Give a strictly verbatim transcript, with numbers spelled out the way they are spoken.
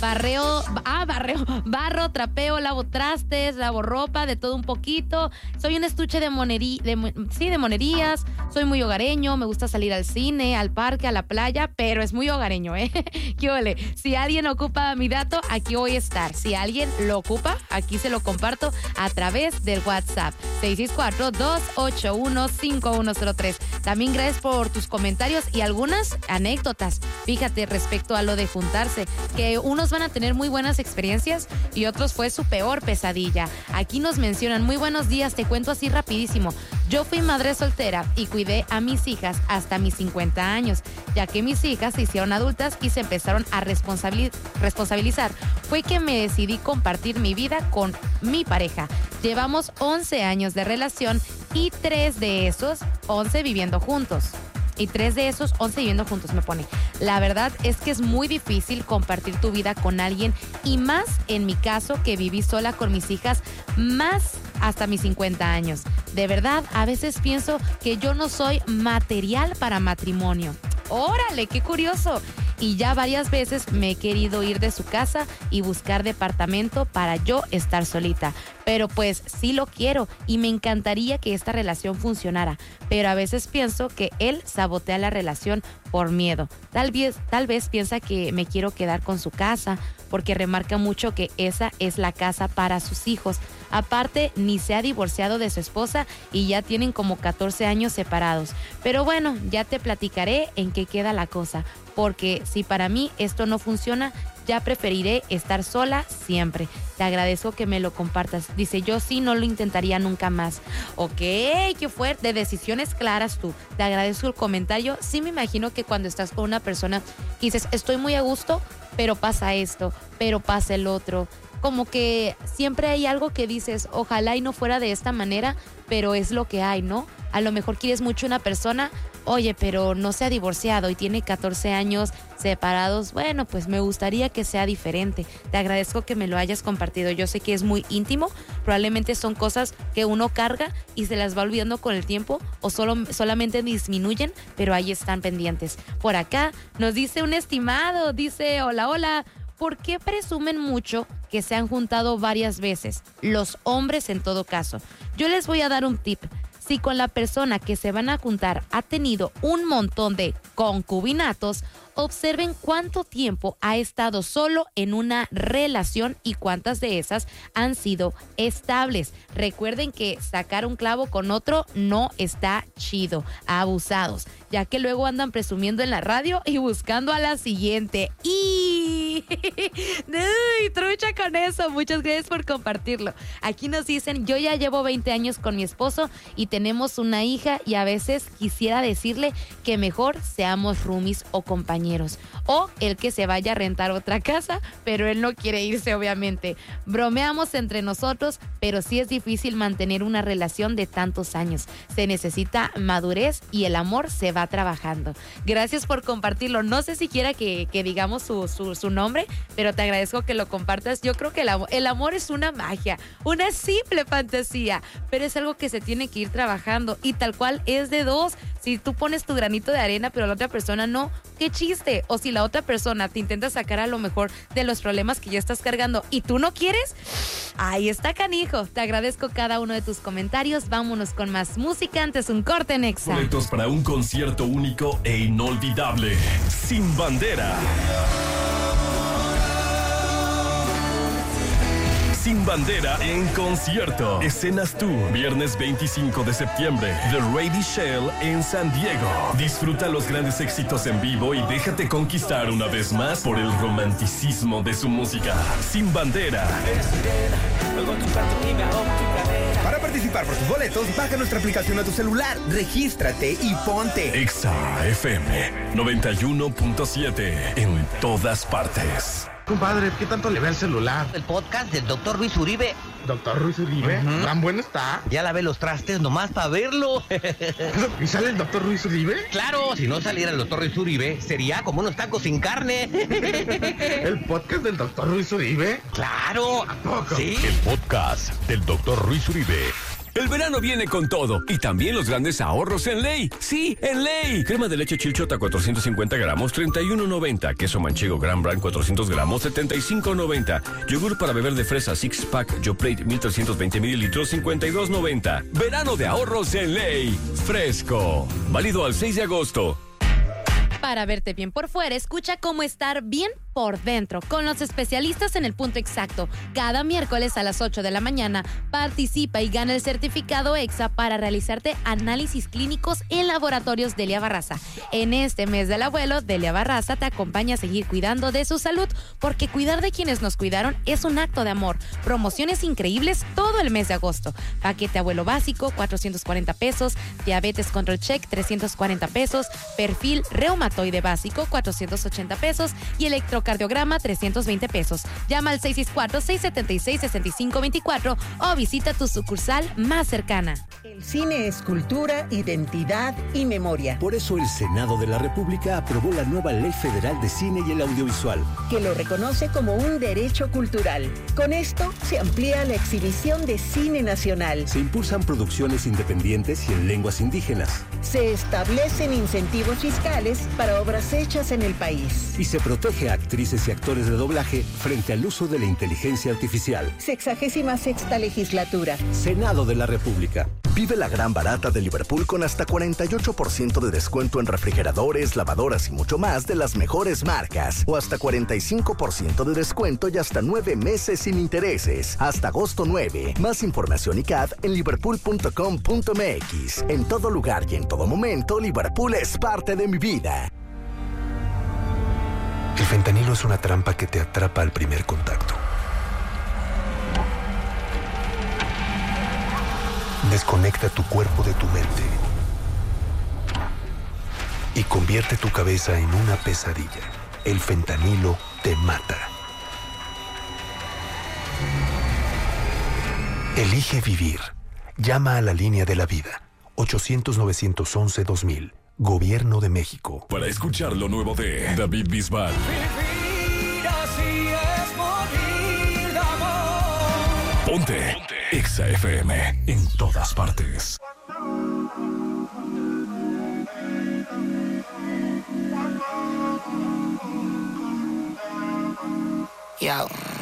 barreo, ah, barreo, barro, trapeo, lavo trastes, lavo ropa, de todo un poquito. Soy un estuche de monería, de, sí, de monerías. Soy muy hogareño, me gusta salir al cine, al parque, a la playa, pero es muy hogareño, ¿eh? ¿Qué ole? Si alguien ocupa mi dato, aquí voy a estar. Si alguien lo ocupa, aquí se lo comparto a través del WhatsApp. seis seis cuatro, dos ocho uno, cinco uno cero tres. También gracias por tus comentarios y algunas anécdotas. Fíjate, respecto a lo de juntarse, que unos van a tener muy buenas experiencias y otros fue su peor pesadilla. Aquí nos mencionan, muy buenos días, te cuento así rapidísimo. Yo fui madre soltera y cuidé a mis hijas hasta mis cincuenta años, ya que mis hijas se hicieron adultas y se empezaron a responsabili- responsabilizar. Fue que me decidí compartir mi vida con mi pareja. Llevamos once años de relación y tres de esos, once viviendo juntos. Y tres de esos, once viviendo juntos, me pone. La verdad es que es muy difícil compartir tu vida con alguien y más en mi caso que viví sola con mis hijas más hasta mis cincuenta años. De verdad, a veces pienso que yo no soy material para matrimonio. ¡Órale, qué curioso! Y ya varias veces me he querido ir de su casa y buscar departamento para yo estar solita. Pero pues sí lo quiero y me encantaría que esta relación funcionara. Pero a veces pienso que él sabotea la relación por miedo. Tal vez, tal vez piensa que me quiero quedar con su casa porque remarca mucho que esa es la casa para sus hijos. Aparte, ni se ha divorciado de su esposa y ya tienen como catorce años separados. Pero bueno, ya te platicaré en qué queda la cosa. Porque si para mí esto no funciona, ya preferiré estar sola siempre. Te agradezco que me lo compartas. Dice, yo sí no lo intentaría nunca más. Ok, qué fuerte. Decisiones claras tú. Te agradezco el comentario. Sí me imagino que cuando estás con una persona que dices, estoy muy a gusto, pero pasa esto, pero pasa el otro. Como que siempre hay algo que dices, ojalá y no fuera de esta manera, pero es lo que hay, ¿no? A lo mejor quieres mucho una persona, oye, pero no se ha divorciado y tiene catorce años separados. Bueno, pues me gustaría que sea diferente. Te agradezco que me lo hayas compartido. Yo sé que es muy íntimo, probablemente son cosas que uno carga y se las va olvidando con el tiempo o solo, solamente disminuyen, pero ahí están pendientes. Por acá nos dice un estimado, dice, hola, hola. ¿Por qué presumen mucho que se han juntado varias veces? Los hombres en todo caso. Yo les voy a dar un tip. Si con la persona que se van a juntar ha tenido un montón de concubinatos, observen cuánto tiempo ha estado solo en una relación y cuántas de esas han sido estables. Recuerden que sacar un clavo con otro no está chido. Abusados, ya que luego andan presumiendo en la radio y buscando a la siguiente. ¡Y! ¡Uy, trucha con eso! Muchas gracias por compartirlo. Aquí nos dicen, yo ya llevo veinte años con mi esposo y tenemos una hija y a veces quisiera decirle que mejor seamos roomies o compañeros. O el que se vaya a rentar otra casa, pero él no quiere irse, obviamente. Bromeamos entre nosotros, pero sí es difícil mantener una relación de tantos años. Se necesita madurez y el amor se va trabajando. Gracias por compartirlo. No sé si quiera que, que digamos su, su, su nombre, pero te agradezco que lo compartas. Yo creo que el, el amor es una magia, una simple fantasía, pero es algo que se tiene que ir trabajando y tal cual es de dos. Si tú pones tu granito de arena, pero la otra persona no, qué chiste. O si la otra persona te intenta sacar a lo mejor de los problemas que ya estás cargando y tú no quieres, ahí está canijo. Te agradezco cada uno de tus comentarios. Vámonos con más música antes un corte en Exa. Boletos para un concierto único e inolvidable. Sin Bandera. Sin Bandera en concierto. Escenas Tour, viernes veinticinco de septiembre. The Ready Shell en San Diego. Disfruta los grandes éxitos en vivo y déjate conquistar una vez más por el romanticismo de su música. Sin Bandera. Para participar por tus boletos, baja nuestra aplicación a tu celular, regístrate y ponte Exa F M noventa y uno punto siete en todas partes. Compadre, ¿qué tanto le ve al celular? El podcast del doctor Luis Uribe. ¿Doctor Luis Uribe? Uh-huh. ¿Tan bueno está? Ya lavé los trastes nomás para verlo. ¿Y sale el doctor Luis Uribe? Claro, si no saliera el doctor Luis Uribe, sería como unos tacos sin carne. ¿El podcast del doctor Luis Uribe? Claro. ¿A poco? Sí. El podcast del doctor Luis Uribe. El verano viene con todo y también los grandes ahorros en Ley. Sí, en Ley. Crema de leche Chilchota cuatrocientos cincuenta gramos, treinta y uno noventa. Queso manchego Gran Bran cuatrocientos gramos, setenta y cinco noventa. Yogur para beber de fresa Six Pack Yoplait mil trescientos veinte mililitros, cincuenta y dos noventa. Verano de ahorros en Ley. Fresco. Válido al seis de agosto. Para verte bien por fuera, escucha cómo estar bien por dentro con los especialistas en El Punto Exacto. Cada miércoles a las ocho de la mañana participa y gana el certificado EXA para realizarte análisis clínicos en laboratorios Delia Barraza. En este mes del abuelo, Delia Barraza te acompaña a seguir cuidando de su salud, porque cuidar de quienes nos cuidaron es un acto de amor. Promociones increíbles todo el mes de agosto. Paquete abuelo básico, cuatrocientos cuarenta pesos. Diabetes Control Check, trescientos cuarenta pesos. Perfil reumatoide básico, cuatrocientos ochenta pesos. Y electrocardiograma, trescientos veinte pesos. Llama al seis seis cuatro, seis siete seis, seis cinco dos cuatro o visita tu sucursal más cercana. El cine es cultura, identidad y memoria. Por eso el Senado de la República aprobó la nueva Ley Federal de Cine y el Audiovisual, que lo reconoce como un derecho cultural. Con esto se amplía la exhibición de cine nacional. Se impulsan producciones independientes y en lenguas indígenas. Se establecen incentivos fiscales para obras hechas en el país. Y se protege a actrices y actores de doblaje frente al uso de la inteligencia artificial. Sexagésima sexta legislatura. Senado de la República. Vive la gran barata de Liverpool con hasta cuarenta y ocho por ciento de descuento en refrigeradores, lavadoras y mucho más de las mejores marcas. O hasta cuarenta y cinco por ciento de descuento y hasta nueve meses sin intereses. Hasta agosto nueve. Más información y C A D en liverpool punto com punto m x. En todo lugar y en todo momento, Liverpool es parte de mi vida. El fentanilo es una trampa que te atrapa al primer contacto. Desconecta tu cuerpo de tu mente y convierte tu cabeza en una pesadilla. El fentanilo te mata. Elige vivir. Llama a la línea de la vida. ochocientos, novecientos once, dos mil. Gobierno de México. Para escuchar lo nuevo de David Bisbal. Vivir así es morir de amor. Ponte, Ponte. Exa F M. En todas partes. Yo.